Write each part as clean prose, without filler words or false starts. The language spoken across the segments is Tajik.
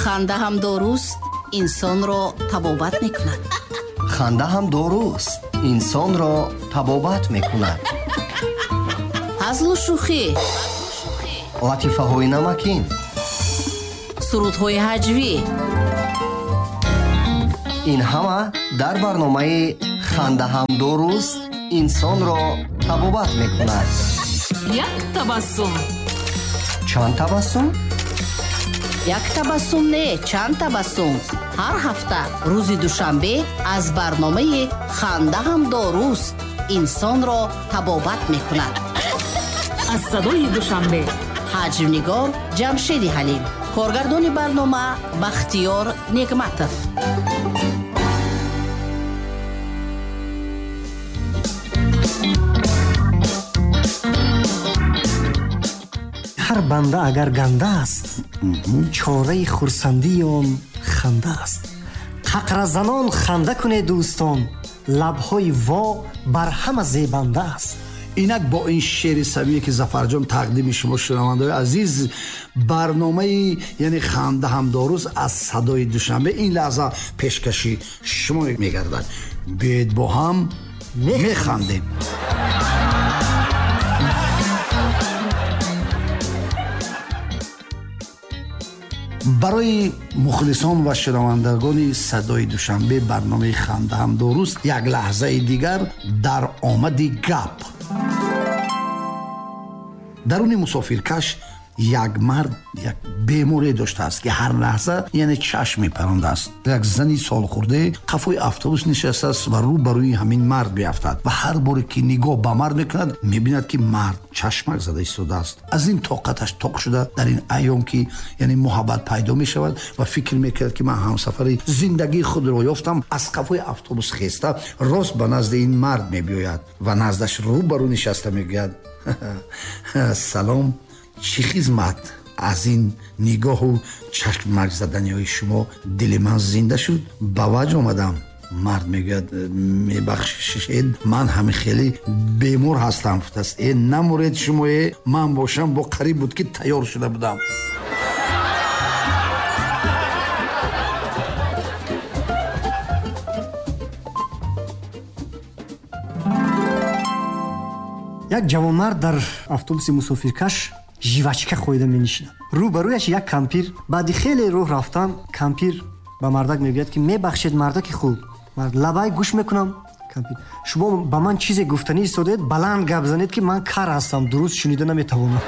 ханда ҳам доруст, инсонро табобат мекунад. ханда ҳам доруст, инсонро табобат мекунад. ҳазлу шӯхӣ, латифаҳои намакин, сурудҳои ҳаҷвӣ. ин ҳама дар барномаи ханда ҳам доруст, инсонро табобат мекунад. як табассум, чанд табассум? як табассум не, чанд табассум. ҳар ҳафта рӯзи душанбе аз барномаи ханда ҳам доруст, инсонро табобат мекунад. аз садои душанбе. ҳаҷвнигор ҷамшеди ҳалим, коргардони барнома Бахтиёр Негматов. ҳар банда агар ганда аст, чораи хурсандии он ханда аст. қақразанон ханда кунед дӯстон, лабҳои во бар ҳама зебанда аст. инак бо ин шеъри самимие ки Зафарҷон тақдими шумо шунавандаои азиз, барномаи яъне ханда ҳам доруст аз садои душанбе ин лаҳза пешкаши шумо мегардад. биёед бо ҳам механдем. барои мухлисон ва шунавандагони садои душанбе барномаи ханда ҳам доруст як лаҳзаи дигар дар омади гап. даруни мусофиркаш як мард як беморие доштааст ки ҳар лаҳза яъне чашм мепарондааст. як зани солхӯрда қафои автобус нишастааст ва рӯ ба рӯи ҳамин мард меафтад ва ҳар боре ки нигоҳ ба мард мекунад мебинад ки мард чашмак зада истодааст. аз ин тоқаташ тоқ шуда дар ин айём ки яъне муҳаббат пайдо мешавад ва фикр мекард ки ман ҳамсафари зиндагии худро ёфтам, аз қафои автобус хеста рост ба назди ин мард мебиёяд ва наздаш рӯ ба рӯ нишаста мегӯяд: салом, чӣ хизмат? аз ин нигоҳу чашмак заданиҳои шумо дили ман зинда шуд, ба ваҷ омадам. мард мегӯяд: мебахшед, ман ҳамихеле бемор ҳастам. намуред шумое, ман бошам бо қариб буд ки тайёр шуда будам. як ҷавонмард дар автобуси мусофиркаш живачка хоида менишинад. рӯ ба рӯяш як кампир. баъди хеле роҳ рафтан кампир ба мардак мегӯяд ки мебахшед мардаки хуб. мард: лабай гӯш мекунам. кампир: шумо ба ман чизе гуфтанӣ истодед, баланд гап занед ки ман кар ҳастам, дуруст шунида наметавонам.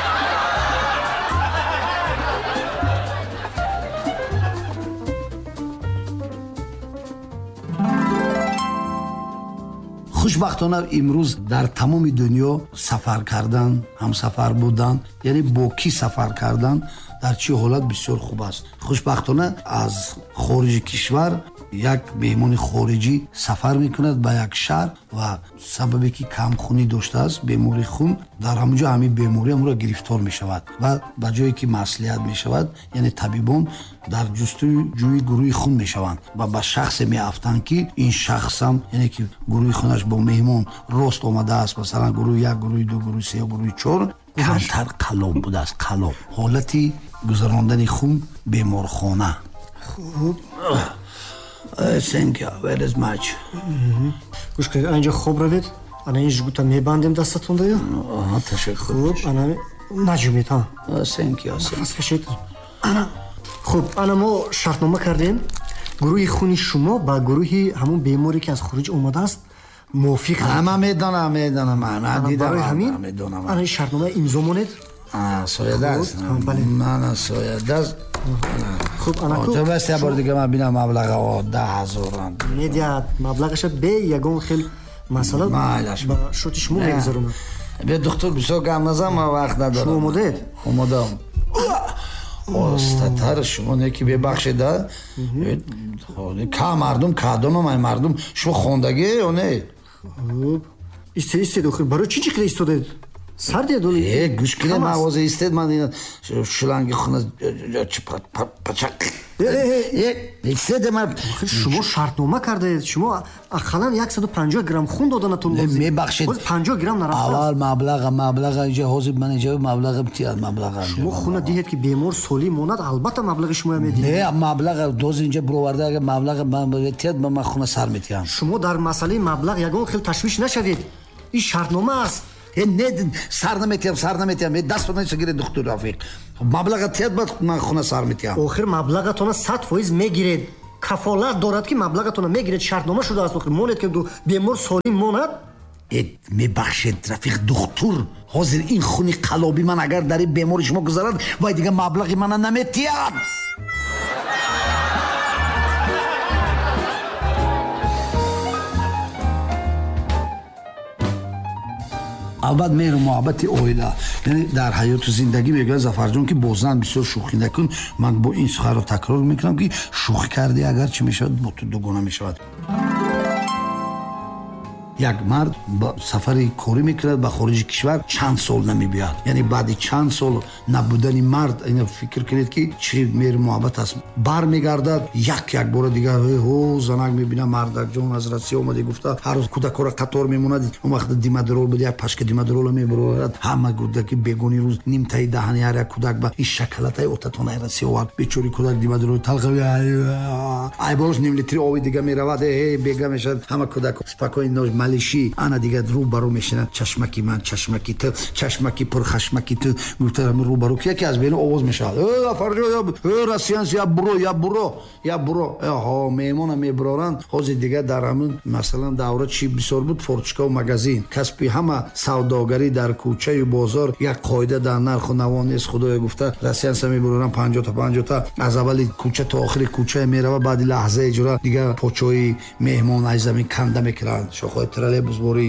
хушбахтона имрӯз дар тамоми дунё сафар кардан, ҳамсафар будан, яъне бо кӣ сафар кардан дар чӣ ҳолат бисёр хуб аст. хушбахтона аз хориҷи кишвар як меҳмони хориҷӣ сафар мекунад ба як шаҳр ва сабабе ки камхунӣ доштааст, бемори хун, дар ҳамонҷо ҳамин беморӣ ҳамонро гирифтор мешавад ва ба ҷое ки маслиҳат мешавад, яъне табибон дар ҷустуи ҷӯи гурӯҳи хун мешаванд ва ба шахсе меафтанд ки ин шахсам яъне ки гурӯҳи хунаш бо меҳмон рост омадааст, масалан гурӯҳи 1, гурӯҳи 2, гурӯҳи 3 ё гурӯҳи 4 камтар қалоб будааст. қалоб ҳолати гузарондани хун беморхона. хуб, thank you very much. гӯш кунед, анҷо хоб равед. ана ин жгута мебандем дастатонда ё? Ташаккур. хуб, ана наҷумед. Thank you. нафас кашед. ана хуб, ана мо шартнома кардем. гурӯҳи хуни шумо ба гурӯҳи ҳамон беморе ки аз хориҷ омадааст мувофиқ аст. Ман медонам, барои ҳамин ана ин шартнома имзо монед. соядаст. Ман соядаст. хуб, ана ку тобаст я бор дига ман бинам маблаға 10,000 медиҳад. маблағаша бе ягон хел масъала ба шоти шумо мегузаронад. бе духтур бисёр гам назан, ман вақт надорам. шумо омодед? омодам. остатар шумо не ки бебахшеда. ка мардум кадонам мардум шумо хондаге ё не? хуб, истед охир барои чӣ ҷиқда истодед? сарде доли гӯш кунед мағоза истед ман шуланги хона пачак истед ман шумо шартнома кардаед шумо ақаллан 150 грамм хун доданатон мебахшед 50 грамм нарафта аввал маблаға инҷа ҳозир ман инҷа маблағам тияд маблаға шумо хуна диҳед ки бемор солӣ монад албатта маблағи шумо медиҳед не маблаға доз инҷа бироварда агар маблаға ман тияд ман хуна сар метиям шумо дар масъалаи маблағ ягон хел ташвиш нашавед ин шартнома аст не сар наметиям дастона гиред духтур Рафиқ маблаға тияд бад ман хуна сар метиям охир маблағатона 100% мегиред кафолат дорад ки маблағатона мегиред шартнома шудааст охир монед ки бемор солим монад мебахшед Рафиқ духтур ҳозир ин хуни қалоби ман агар дар ин бемори шумо гузарад вай дига маблағи мана наметиям албат меҳру муҳаббати оила яъне дар ҳаёту зиндагӣ мегӯяд Зафарҷон ки бо зан бисёр шӯхӣ накун ман бо ин суханро такрор мекунам ки шӯхӣ карди агар чӣ мешавад бо ту дугона мешавад як мард ба сафари корӣ мекунад ба хориҷи кишвар чанд сол намебиёяд яъне баъди чанд сол набудани мард ина фикр кунед ки чӣ меҳру муҳаббат аст бармегардад як бора дигар занак мебинам мардакҷон аз Россия омаде гуфта ҳар рӯз кӯдакҳоро қатор мемонад он вақт димадрол буд як пашка димадрола мебарорад ҳама кӯдаки бегони рӯз нимтаи даҳани ҳар як кӯдак ба ин шоколатаи отатонаи Россия овард бечори кӯдак димадрол талқави айболош нимлитри оби дига меравад бега мешавад ҳама кӯдак спокойно нош малиши ана дига рӯбарӯ мешинад чашмаки ман чашмаки ту чашмаки пурхашмаки ту гуфтарам рӯбарӯ ки яке аз бени овоз мешавад Зафарҷон россиянс я буро меҳмона мебароранд ҳозир дига дар ҳамин масалан давра чӣ бисёр буд форточкаву магазин касби ҳама савдогарӣ дар кӯчаю бозор як қоида дар нарху навон нест худоя гуфта россиянса мебароранд 50 аз аввали кӯча то охири кӯча мерава баъди лаҳзаи ҷура дига почои меҳмон аз замин канда мекунанд шохои троллейбусборӣ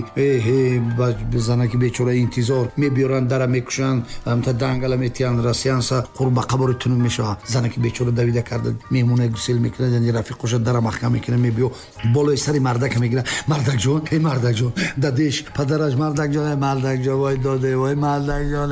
занаки бечора интизор мебиёранд дара мекушанд амта дангала метиҳанд россиянса қурба қабори тунук мешавад занаки бечора давида карда меҳмоне гусел мекунад яъне рафиқоша дара маҳкам мекунад мебиё болои сари мардака мегирад мардакҷон дадеш падараш мардакҷон вой доде вой мардакҷон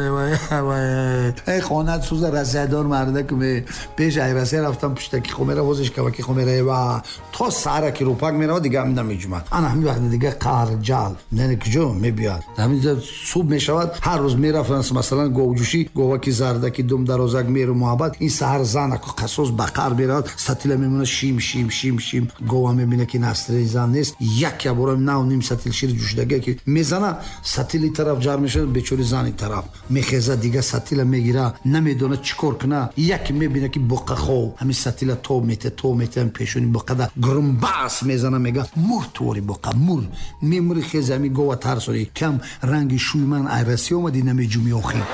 вай хонат сӯза расиядор мардак пеш ай расия рафтам пуштаки хомера возиш каваки хомера ва то сараки рӯпак меравад дига ҳамин намеҷумад ана ҳамин вақт дига қарҷал яъне куҷо мебиёяд ҳамин субҳ мешавад ҳар рӯз мерафтанд масалан говҷӯшӣ говаки зардаки дум дарозак меҳру муҳаббат ин саҳар занаку қасос ба қар меравад сатила мемонад шим гова мебинад ки настраи зан нест як бора нав ним сатил шири ҷӯшидагие ки мезана сатили тараф ҷар мешавад бечори зани тараф мехезад дига сатила мегира намедонад чӣ кор куна яке мебинад ки боқахов ҳамин сатила тоб метиҳад пешони боқада гурумбас мезана мега муртвори боқа мур мемори хези ҳамин гова тарсони кам ранги шӯи ман ай Россия омади намеҷуми охир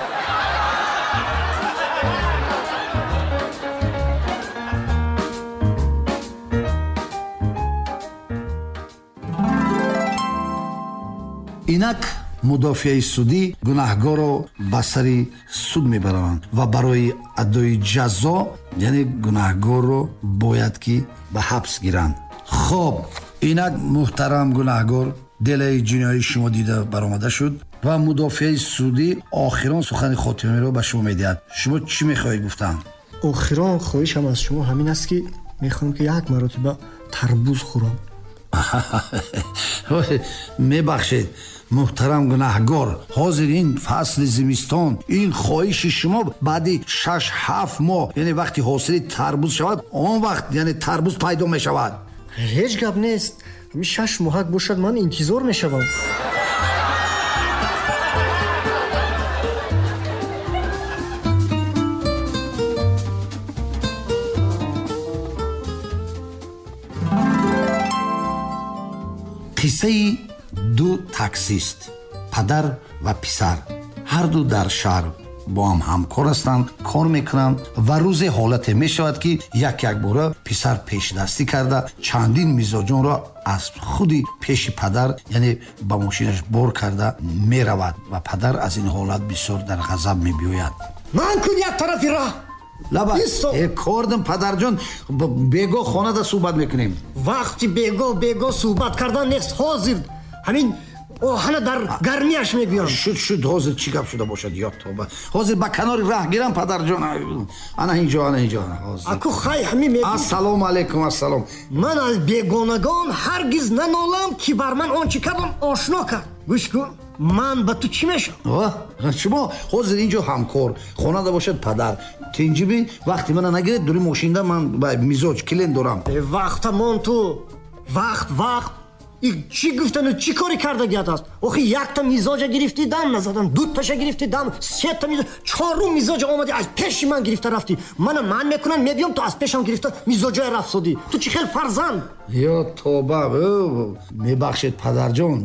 инак мудофиаи судӣ гунаҳгорро ба сари суд мебаранд ва барои адои ҷазо яъне гунаҳгорро бояд ки ба ҳабс гиранд хоб инак муҳтарам гунаҳгор делаи ҷиноии шумо дида баромада шуд ва мудофиаи судӣ охирон сухани хотимаро ба шумо медиҳад шумо чӣ мехоҳед гуфтан охирон хоҳишам аз шумо ҳамин аст ки мехоҳам ки як маротиба тарбуз хӯрам мебахшед муҳтарам гунаҳгор ҳозир ин фасли зимистон ин хоҳиши шумо баъди 6-7 моҳ яъне вақти ҳосили тарбуз шавад он вақт яъне тарбуз пайдо мешавад ҳеҷ гап нест 6 моҳак бошад ман интизор мешавам қиссаи ду таксист падар ва писар ҳарду дар шаҳр бо ҳам ҳамкор ҳастанд кор мекунанд ва рӯзе ҳолате мешавад ки як бора писар пешдастӣ карда чандин мизоҷонро аз худи пеши падар яъне ба мошинаш бор карда меравад ва падар аз ин ҳолат бисёр дар ғазаб мебиёяд ман кун як тарафи роҳ лаба кордам падарҷон бегоҳ хонада суҳбат мекунем вақти бегоҳ суҳбат кардан нест ҳозир ҳамин ҳана дар гармияш мегӯям. Шуд ҳозир чӣ гап шуда бошад ё тоба. Ҳозир ба канори раҳ гирам падарҷон. Ана инҷо ҳозир. Аку хай ҳами мегӯям. Ассалому алайкум ассалом. Ман аз бегонагон ҳаргиз нанолам ки бар ман он чӣ кардам ошно кард. гӯш кун. Ман ба ту чӣ мешавам? Шумо ҳозир инҷо ҳамкор, хонада бошад падар. Тинҷи бин вақти мана нагиред дури мошинда ман ба мизоҷ клиент дорам. Вақтамон ту. Вақт. Чӣ гуфтану чӣ кори карда гият аст? Охи якта мизоҷа гирифти дам назадан, дуташа гирифти дам, сета мизоҷ, чорум мизоҷа омади аз пеши ман гирифта рафти. Мана ман мекунам мебиём ту аз пешам гирифта мизоҷаи рафсодӣ. Ту чӣ хел фарзанд? Ё тоба, мебахшед падарҷон.